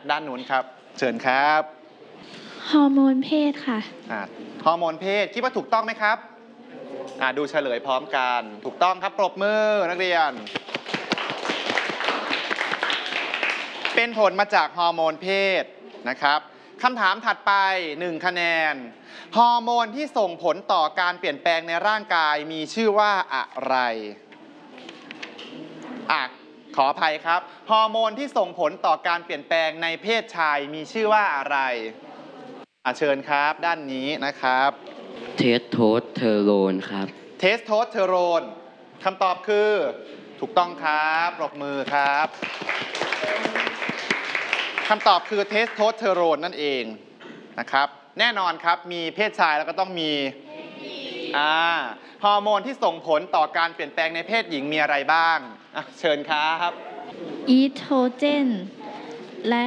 ด้านนู้นครับเชิญครับฮอร์โมนเพศค่ะฮอร์โมนเพศคิดว่าถูกต้องไหมครับดูเฉลยพร้อมกันถูกต้องครับปรบมือนักเรียนเป็นผลมาจากฮอร์โมนเพศนะครับคำถามถัดไป1คะแนนฮอร์โมนที่ส่งผลต่อการเปลี่ยนแปลงในร่างกายมีชื่อว่าอะไรขออภัยครับฮอร์โมนที่ส่งผลต่อการเปลี่ยนแปลงในเพศชายมีชื่อว่าอะไรเชิญครับด้านนี้นะครับเทสโทสเทอโรนครับเทสโทสเทอโรนคำตอบคือถูกต้องครับปรบมือครับคำตอบคือเทสโทสเทอโรนนั่นเองนะครับแน่นอนครับมีเพศชายแล้วก็ต้องมีฮอร์โมนที่ส่งผลต่อการเปลี่ยนแปลงในเพศหญิงมีอะไรบ้างเชิญครับอีสโตรเจนและ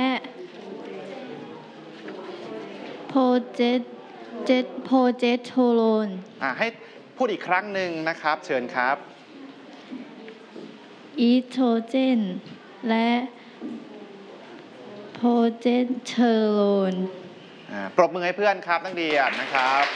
โปรเจสเตอโรนให้พูดอีกครั้งหนึ่งนะครับเชิญครับอีสโตรเจนและโปรเจสเตอโรนปรบมือให้เพื่อนครับนักเรียนนะครับ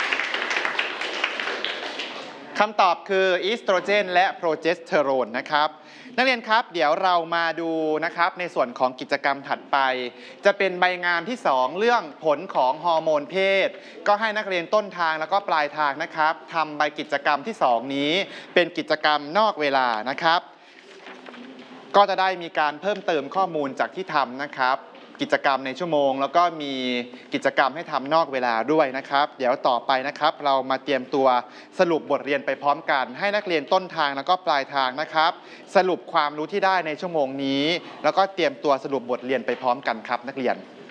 คำตอบคืออีสโตรเจนและโปรเจสเตอโรนนะครับนักเรียนครับเดี๋ยวเรามาดูนะครับในส่วนของกิจกรรมถัดไปจะเป็นใบงานที่2เรื่องผลของฮอร์โมนเพศก็ให้นักเรียนต้นทางแล้วก็ปลายทางนะครับทำใบกิจกรรมที่2นี้เป็นกิจกรรมนอกเวลานะครับก็จะได้มีการเพิ่มเติมข้อมูลจากที่ทำนะครับกิจกรรมในชั่วโมงแล้วก็มีกิจกรรมให้ทำนอกเวลาด้วยนะครับเดี๋ยวต่อไปนะครับเรามาเตรียมตัวสรุปบทเรียนไปพร้อมกันให้นักเรียนต้นทางแล้วก็ปลายทางนะครับสรุปความรู้ที่ได้ในชั่วโมงนี้แล้วก็เตรียมตัวสรุปบทเรียนไปพร้อมกันครับนักเรียน